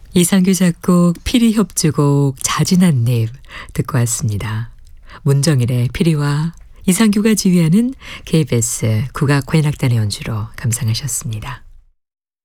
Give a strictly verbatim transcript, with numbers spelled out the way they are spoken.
이상규 작곡 피리 협주곡 잦은 한입 듣고 왔습니다. 문정일의 피리와 이상규가 지휘하는 케이비에스 국악관악단의 연주로 감상하셨습니다.